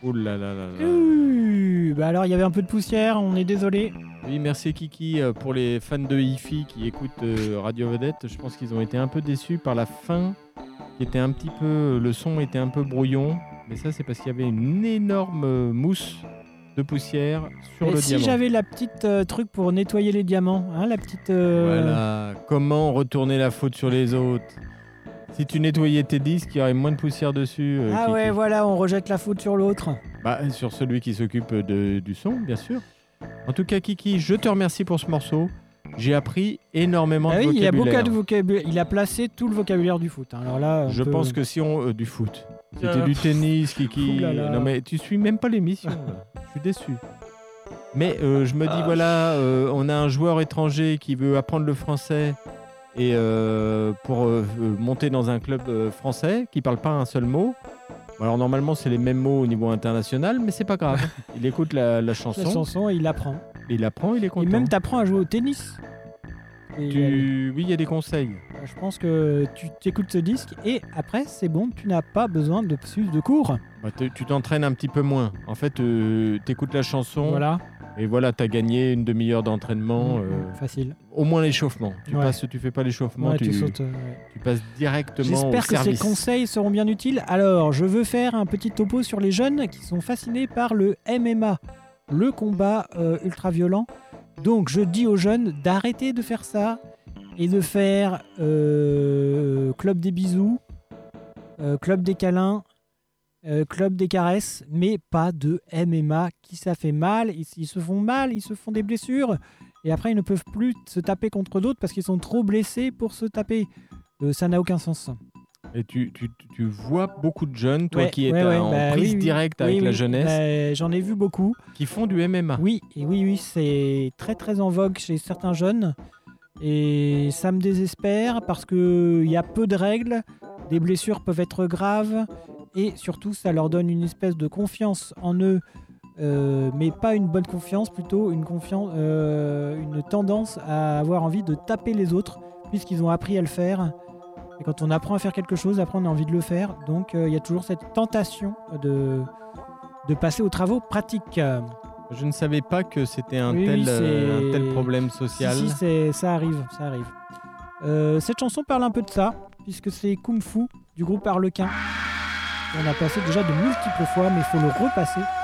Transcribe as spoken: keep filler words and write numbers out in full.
Ouh là là là là. Euh, bah alors, il y avait un peu de poussière, on est désolé. Oui, merci Kiki. Euh, Pour les fans de Hi-Fi qui écoutent euh, Radio Vedette, je pense qu'ils ont été un peu déçus par la fin, qui était un petit peu... Le son était un peu brouillon, mais ça, c'est parce qu'il y avait une énorme euh, mousse de poussière sur Et le si diamant. j'avais la petite euh, truc pour nettoyer les diamants, hein, la petite... euh, Voilà. Comment retourner la faute sur les autres? Si tu nettoyais tes disques, il y aurait moins de poussière dessus. euh, Ah Kiki. ouais, voilà, on rejette la faute sur l'autre. Bah, sur celui qui s'occupe de, du son, bien sûr. En tout cas, Kiki, je te remercie pour ce morceau. J'ai appris énormément Ah de oui, il y a beaucoup vocabulaire. de vocabulaire. Il a placé tout le vocabulaire du foot. hein. Alors là, on Je peut- pense que si on... euh, du foot. C'était Euh, du tennis, Kiki. Ouh là là. Non mais tu suis même pas l'émission. là. Je suis déçu. Mais euh, je me dis, Ah. voilà, euh, on a un joueur étranger qui veut apprendre le français et euh, pour euh, euh, monter dans un club euh, français qui parle pas un seul mot. Bon, alors normalement, c'est les mêmes mots au niveau international, mais c'est pas grave. Il écoute la, la chanson, La chanson, il apprend. il apprend, il est Et content. même, t'apprends à jouer au tennis. Et, Tu... Oui, il y a des conseils. euh, je pense que tu t'écoutes ce disque et après, c'est bon, tu n'as pas besoin de plus de cours. Bah, te- tu t'entraînes un petit peu moins. En fait, euh, t'écoutes la chanson Voilà, et voilà, t'as gagné une demi-heure d'entraînement. Mmh, euh, facile. Au moins l'échauffement. Tu Ouais. passes, tu fais pas l'échauffement, Ouais, tu, tu sautes. euh, ouais. tu passes directement au J'espère que ces service. conseils seront bien utiles. Alors, je veux faire un petit topo sur les jeunes qui sont fascinés par le M M A, le combat euh, ultra-violent. Donc, je dis aux jeunes d'arrêter de faire ça et de faire euh, club des bisous, euh, club des câlins, euh, club des caresses, mais pas de M M A qui ça fait mal. Ils, ils se font mal, ils se font des blessures. Et après, ils ne peuvent plus se taper contre d'autres parce qu'ils sont trop blessés pour se taper. Euh, ça n'a aucun sens. Et tu, tu, tu vois beaucoup de jeunes, toi Ouais, qui es ouais, ouais, en bah prise oui, oui. directe Oui, avec la oui, jeunesse, bah, j'en ai vu beaucoup. qui font du M M A. Oui, et oui, oui, c'est très très en vogue chez certains jeunes. Et ça me désespère parce qu'il y a peu de règles, des blessures peuvent être graves, et surtout ça leur donne une espèce de confiance en eux, euh, mais pas une bonne confiance, plutôt une, confiance, euh, une tendance à avoir envie de taper les autres, puisqu'ils ont appris à le faire. Et quand on apprend à faire quelque chose, après on a envie de le faire. Donc euh, il y a toujours cette tentation de, de passer aux travaux pratiques. Je ne savais pas que c'était un, Oui, tel, oui, euh, c'est- un tel problème social. Si, si, c'est- ça arrive, ça arrive. Euh, cette chanson parle un peu de ça, puisque c'est Kung Fu du groupe Harlequin. On a passé déjà de multiples fois, mais il faut le repasser